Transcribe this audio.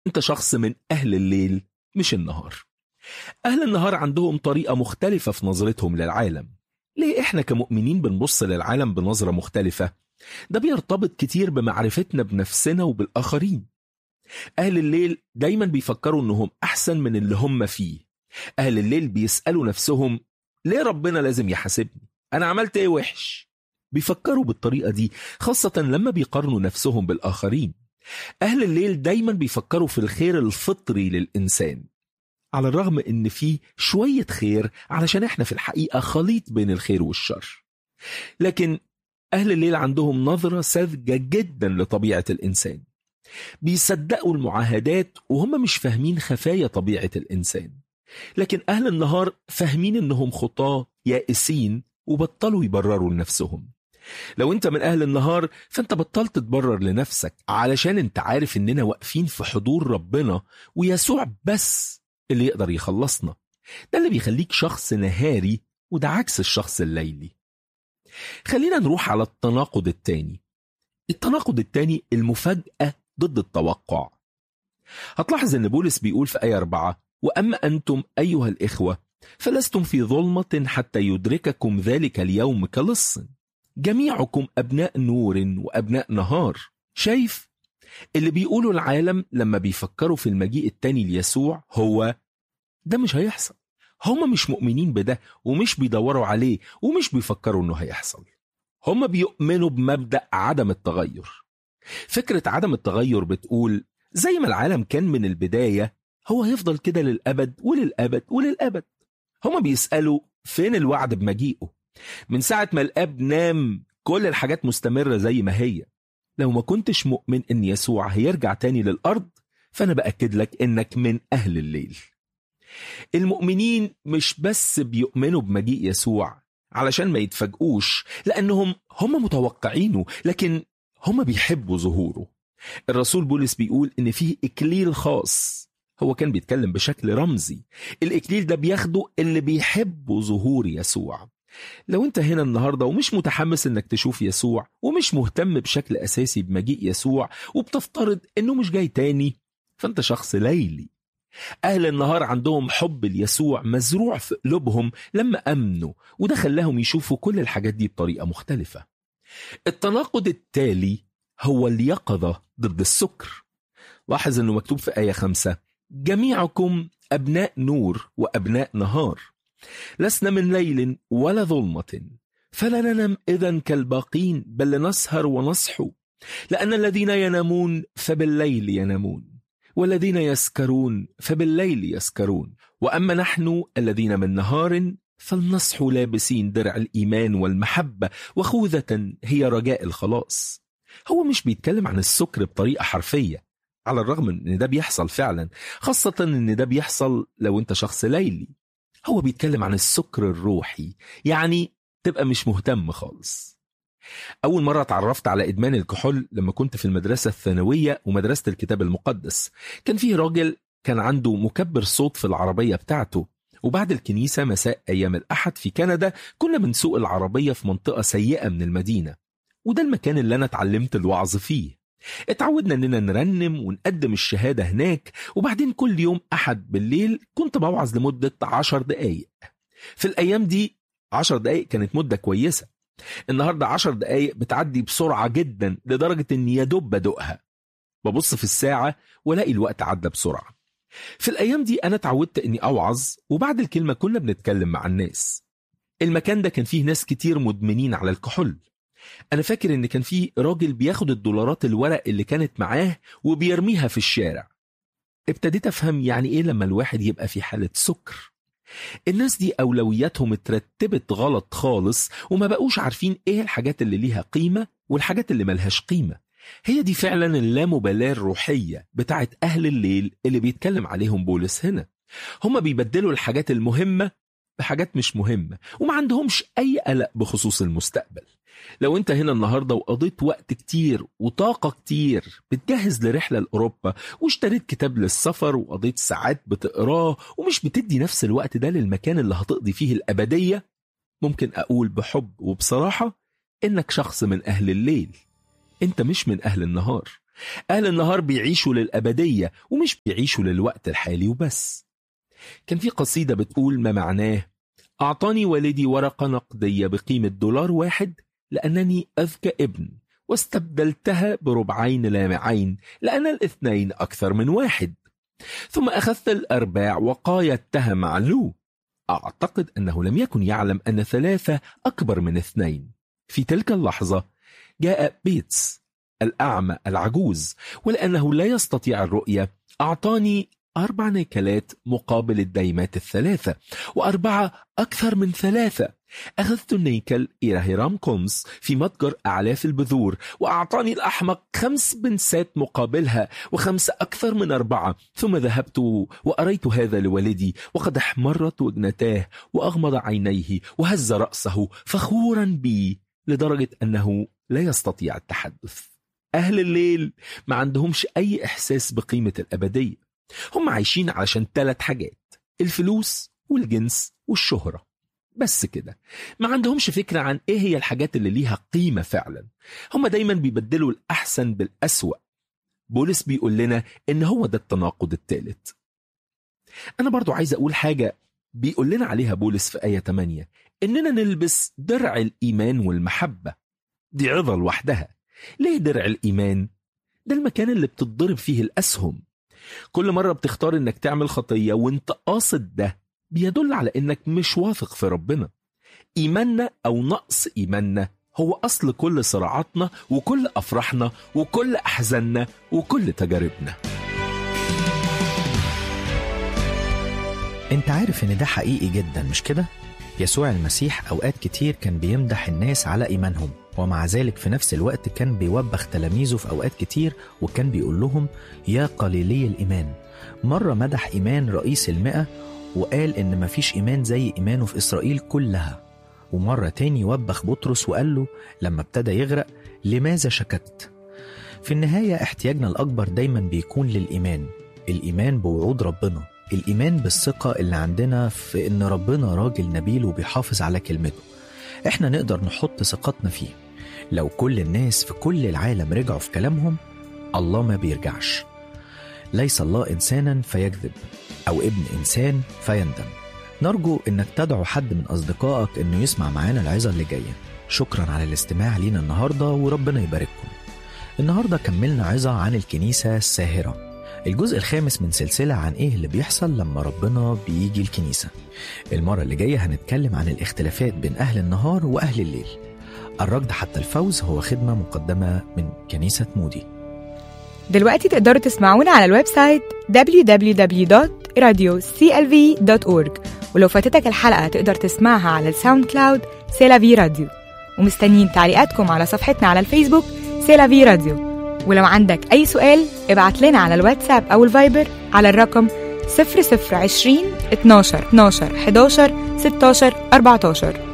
انت شخص من أهل الليل مش النهار. أهل النهار عندهم طريقة مختلفة في نظرتهم للعالم. ليه إحنا كمؤمنين بنبص للعالم بنظرة مختلفة؟ ده بيرتبط كتير بمعرفتنا بنفسنا وبالآخرين. أهل الليل دايما بيفكروا إنهم أحسن من اللي هم فيه. أهل الليل بيسألوا نفسهم ليه ربنا لازم يحاسبني؟ أنا عملت إيه وحش؟ بيفكروا بالطريقة دي خاصة لما بيقارنوا نفسهم بالآخرين. أهل الليل دايما بيفكروا في الخير الفطري للإنسان، على الرغم إن فيه شوية خير علشان إحنا في الحقيقة خليط بين الخير والشر. لكن أهل الليل عندهم نظرة ساذجة جدا لطبيعة الإنسان. بيصدقوا المعاهدات وهم مش فاهمين خفايا طبيعة الإنسان. لكن أهل النهار فاهمين إنهم خطاة يائسين وبطلوا يبرروا لنفسهم. لو أنت من أهل النهار فأنت بطلت تبرر لنفسك، علشان أنت عارف إننا واقفين في حضور ربنا ويسوع بس اللي يقدر يخلصنا. ده اللي بيخليك شخص نهاري، وده عكس الشخص الليلي. خلينا نروح على التناقض التاني. التناقض التاني المفاجأة ضد التوقع. هتلاحظ ان بولس بيقول في آية 4: وأما أنتم أيها الإخوة فلستم في ظلمة حتى يدرككم ذلك اليوم كلص، جميعكم أبناء نور وأبناء نهار. شايف اللي بيقولوا العالم لما بيفكروا في المجيء التاني ليسوع هو ده مش هيحصل. هم مش مؤمنين بده ومش بيدوروا عليه ومش بيفكروا انه هيحصل. هم بيؤمنوا بمبدأ عدم التغير. فكرة عدم التغير بتقول زي ما العالم كان من البداية هو هيفضل كده للأبد وللأبد وللأبد. هم بيسألوا فين الوعد بمجيئه؟ من ساعة ما الأب نام كل الحاجات مستمرة زي ما هي. لو ما كنتش مؤمن ان يسوع هيرجع تاني للأرض فأنا بأكد لك انك من أهل الليل. المؤمنين مش بس بيؤمنوا بمجيء يسوع علشان ما يتفاجئوش لأنهم هم متوقعينه، لكن هم بيحبوا ظهوره. الرسول بولس بيقول إن فيه إكليل خاص. هو كان بيتكلم بشكل رمزي. الإكليل ده بياخده اللي بيحبوا ظهور يسوع. لو أنت هنا النهاردة ومش متحمس إنك تشوف يسوع ومش مهتم بشكل أساسي بمجيء يسوع وبتفترض إنه مش جاي تاني، فأنت شخص ليلي. أهل النهار عندهم حب ليسوع مزروع في قلوبهم لما أمنوا، وده خلاهم يشوفوا كل الحاجات دي بطريقة مختلفة. التناقض التالي هو اليقظة ضد السكر. لاحظ أنه مكتوب في آية 5: جميعكم أبناء نور وأبناء نهار، لسنا من ليل ولا ظلمة، فلا ننم إذن كالباقين بل لنسهر ونصحو، لأن الذين ينامون فبالليل ينامون، والذين يسكرون فبالليل يسكرون، وأما نحن الذين من نهار فلنصح لابسين درع الإيمان والمحبة وخوذة هي رجاء الخلاص. هو مش بيتكلم عن السكر بطريقة حرفية، على الرغم ان ده بيحصل فعلا، خاصة ان ده بيحصل لو انت شخص ليلي. هو بيتكلم عن السكر الروحي، يعني تبقى مش مهتم خالص. أول مرة اتعرفت على إدمان الكحول لما كنت في المدرسة الثانوية ومدرسة الكتاب المقدس. كان فيه راجل كان عنده مكبر صوت في العربية بتاعته، وبعد الكنيسة مساء أيام الأحد في كندا كنا بنسوق العربية في منطقة سيئة من المدينة، وده المكان اللي أنا اتعلمت الوعظ فيه. اتعودنا أننا نرنم ونقدم الشهادة هناك، وبعدين كل يوم أحد بالليل كنت بوعظ لمدة 10 دقايق. في الأيام دي 10 دقايق كانت مدة كويسة. النهاردة 10 دقايق بتعدي بسرعة جدا لدرجة أني يدوب بدوقها. ببص في الساعة ولاقي الوقت عدى بسرعة. في الأيام دي أنا اتعودت أني أوعظ، وبعد الكلمة كنا بنتكلم مع الناس. المكان ده كان فيه ناس كتير مدمنين على الكحول. أنا فاكر أن كان فيه راجل بياخد الدولارات الورق اللي كانت معاه وبيرميها في الشارع. ابتديت أفهم يعني إيه لما الواحد يبقى في حالة سكر. الناس دي أولوياتهم اترتبت غلط خالص، وما بقوش عارفين إيه الحاجات اللي ليها قيمة والحاجات اللي ملهاش قيمة. هي دي فعلا اللامبالاة الروحية بتاعت أهل الليل اللي بيتكلم عليهم بولس هنا. هم بيبدلوا الحاجات المهمة بحاجات مش مهمة، وما عندهمش أي قلق بخصوص المستقبل. لو انت هنا النهاردة وقضيت وقت كتير وطاقة كتير بتجهز لرحلة لأوروبا، واشتريت كتاب للسفر وقضيت ساعات بتقراه، ومش بتدي نفس الوقت ده للمكان اللي هتقضي فيه الأبدية، ممكن أقول بحب وبصراحة إنك شخص من أهل الليل. انت مش من أهل النهار. أهل النهار بيعيشوا للأبدية ومش بيعيشوا للوقت الحالي وبس. كان في قصيدة بتقول ما معناه: أعطاني والدي ورقة نقدية بقيمة $1 لأنني أذكى ابن، واستبدلتها ب2 لامعين لأن 2 أكثر من 1. ثم أخذت الأرباع وقايدتها مع لو. أعتقد أنه لم يكن يعلم أن 3 أكبر من 2. في تلك اللحظة جاء بيتس الأعمى العجوز، ولأنه لا يستطيع الرؤية أعطاني 4 نيكلات مقابل الدايمات 3، و4 أكثر من 3. أخذت النيكل إلى هيرام كومس في متجر أعلاف البذور، وأعطاني الأحمق 5 بنسات مقابلها، و5 أكثر من 4. ثم ذهبت وأريت هذا لوالدي، وقد احمرت وجنتاه وأغمض عينيه وهز رأسه فخورا بي لدرجة أنه لا يستطيع التحدث. أهل الليل ما عندهمش أي إحساس بقيمة الأبدية. هم عايشين علشان 3 حاجات: الفلوس والجنس والشهرة، بس كده. ما عندهمش فكرة عن إيه هي الحاجات اللي ليها قيمة فعلا. هم دايما بيبدلوا الأحسن بالأسوأ. بولس بيقول لنا إن هو ده التناقض الثالث. أنا برضو عايز أقول حاجة بيقول لنا عليها بولس في آية 8: إننا نلبس درع الإيمان والمحبة. دي عظة لوحدها. ليه درع الإيمان؟ ده المكان اللي بتضرب فيه الأسهم. كل مرة بتختار إنك تعمل خطية وإنت قاصد ده، بيدل على إنك مش واثق في ربنا. إيماننا أو نقص إيماننا هو أصل كل صراعاتنا وكل أفراحنا وكل أحزاننا وكل تجاربنا. انت عارف ان ده حقيقي جدا، مش كده؟ يسوع المسيح أوقات كتير كان بيمدح الناس على إيمانهم، ومع ذلك في نفس الوقت كان بيوبخ تلاميذه في أوقات كتير، وكان بيقول لهم يا قليلي الإيمان. مرة مدح إيمان رئيس 100 وقال إن مفيش إيمان زي إيمانه في إسرائيل كلها. ومرة تاني وبخ بطرس وقال له لما ابتدى يغرق: لماذا شككت؟ في النهاية احتياجنا الأكبر دايما بيكون للإيمان، الإيمان بوعود ربنا، الإيمان بالثقة اللي عندنا في إن ربنا راجل نبيل وبيحافظ على كلمته. إحنا نقدر نحط ثقتنا فيه. لو كل الناس في كل العالم رجعوا في كلامهم، الله ما بيرجعش. ليس الله إنسانا فيكذب، أو ابن إنسان فيندم. نرجو إنك تدعو حد من أصدقائك إنه يسمع معانا العظة اللي جاية. شكرا على الاستماع لينا النهاردة، وربنا يبارككم. النهاردة كملنا عظة عن الكنيسة الساهرة، الجزء الخامس من سلسلة عن إيه اللي بيحصل لما ربنا بيجي الكنيسة. المرة اللي جاية هنتكلم عن الاختلافات بين أهل النهار وأهل الليل. الركض حتى الفوز هو خدمة مقدمة من كنيسة مودي. دلوقتي تقدروا تسمعونا على الويب سايت www.radioclv.org، ولو فاتتك الحلقة تقدر تسمعها على الساوند كلاود سيلافي راديو. ومستنيين تعليقاتكم على صفحتنا على الفيسبوك سيلافي راديو. ولو عندك أي سؤال ابعت لنا على الواتساب أو الفايبر على الرقم 0020 12 12 11 16 14.